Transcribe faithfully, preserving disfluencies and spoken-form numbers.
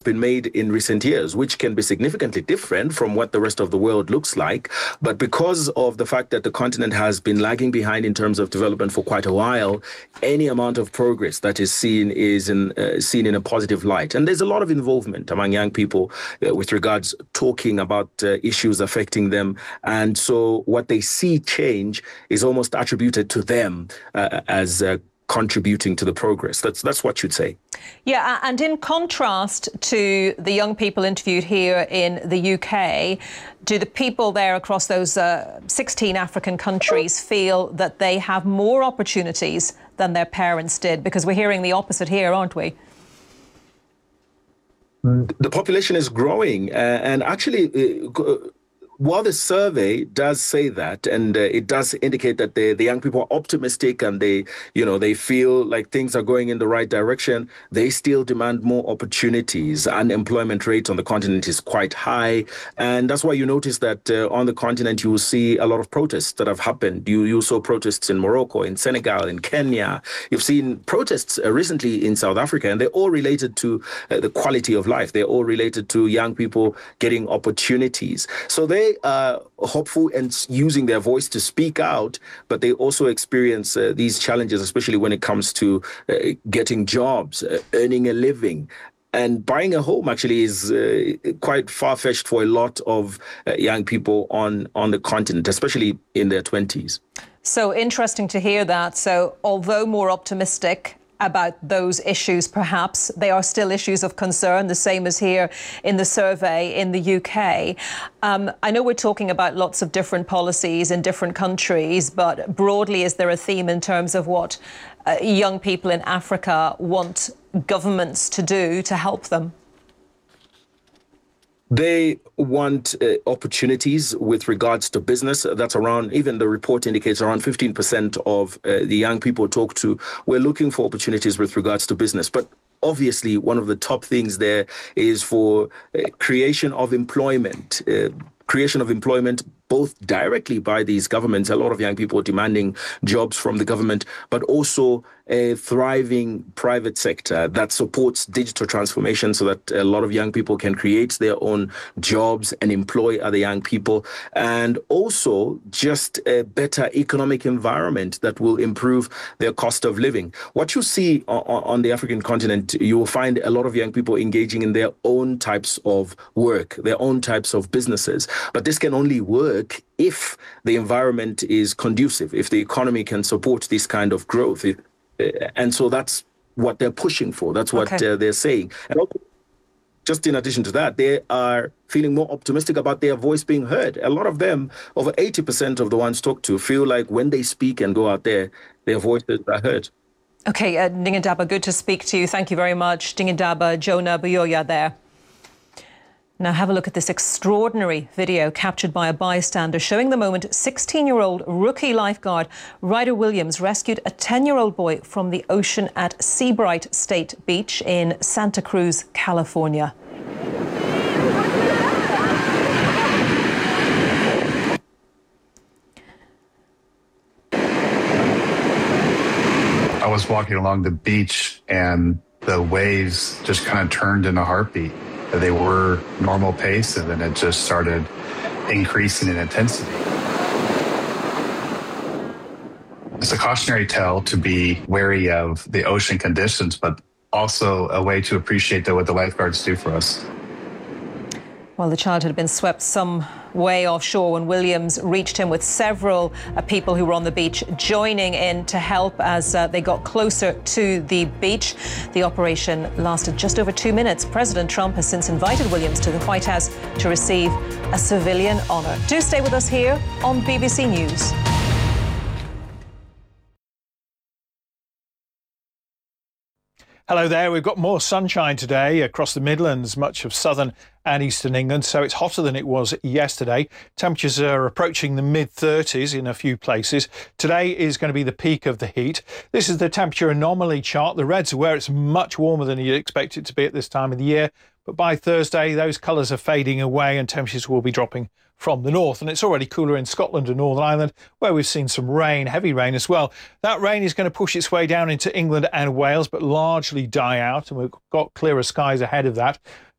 been made in recent years, which can be significantly different from what the rest of the world looks like. But because of the fact that the continent has been lagging behind in terms of development for quite a while, any amount of progress that is seen is in, uh, seen in a positive light. And there's a lot of involvement among young people uh, with regards talking about uh, issues affecting them. And so what they see change is almost attributed to them uh, as uh, contributing to the progress. That's that's what you'd say. Yeah, and in contrast to the young people interviewed here in the U K, do the people there across those uh, sixteen African countries feel that they have more opportunities than their parents did? Because we're hearing the opposite here, aren't we? The population is growing, uh, and actually, uh, while the survey does say that, and uh, it does indicate that the, the young people are optimistic and they, you know, they feel like things are going in the right direction, they still demand more opportunities. Unemployment rate on the continent is quite high. And that's why you notice that uh, on the continent, you will see a lot of protests that have happened. You, you saw protests in Morocco, in Senegal, in Kenya. You've seen protests uh, recently in South Africa, and they're all related to uh, the quality of life. They're all related to young people getting opportunities. So they are hopeful and using their voice to speak out, but they also experience uh, these challenges, especially when it comes to uh, getting jobs, uh, earning a living. And buying a home actually is uh, quite far-fetched for a lot of uh, young people on, on the continent, especially in their twenties. So interesting to hear that. So although more optimistic about those issues, perhaps, they are still issues of concern, the same as here in the survey in the U K. Um, I know we're talking about lots of different policies in different countries, but broadly, is there a theme in terms of what uh, young people in Africa want governments to do to help them? They want uh, opportunities with regards to business. That's around, even the report indicates around fifteen percent of uh, the young people talked to were looking for opportunities with regards to business. But obviously, one of the top things there is for uh, creation of employment, uh, creation of employment both directly by these governments, a lot of young people demanding jobs from the government, but also a thriving private sector that supports digital transformation so that a lot of young people can create their own jobs and employ other young people, and also just a better economic environment that will improve their cost of living. What you see on, on the African continent, you will find a lot of young people engaging in their own types of work, their own types of businesses, but this can only work if the environment is conducive, if the economy can support this kind of growth. And so that's what they're pushing for. That's what okay. uh, they're saying. And also, just in addition to that, they are feeling more optimistic about their voice being heard. A lot of them, over eighty percent of the ones talked to, feel like when they speak and go out there, their voices are heard. Okay, uh, Ndingindaba, good to speak to you. Thank you very much. Ndingindaba Jonah Buyoya there. Now have a look at this extraordinary video captured by a bystander showing the moment sixteen-year-old rookie lifeguard Ryder Williams rescued a ten-year-old boy from the ocean at Seabright State Beach in Santa Cruz, California. I was walking along the beach and the waves just kind of turned in a heartbeat. They were normal pace, and then it just started increasing in intensity. It's a cautionary tale to be wary of the ocean conditions, but also a way to appreciate the, what the lifeguards do for us. Well, the child had been swept some way offshore when Williams reached him, with several uh, people who were on the beach joining in to help as uh, they got closer to the beach. The operation lasted just over two minutes. President Trump has since invited Williams to the White House to receive a civilian honour. Do stay with us here on B B C News. Hello there. We've got more sunshine today across the Midlands, much of southern and eastern England, so it's hotter than it was yesterday. Temperatures are approaching the mid thirties in a few places. Today is going to be the peak of the heat. This is the temperature anomaly chart. The reds are where it's much warmer than you'd expect it to be at this time of the year, but by Thursday those colours are fading away and temperatures will be dropping from the north. And it's already cooler in Scotland and Northern Ireland, where we've seen some rain, heavy rain as well. That rain is going to push its way down into England and Wales, but largely die out, and we've got clearer skies ahead of that.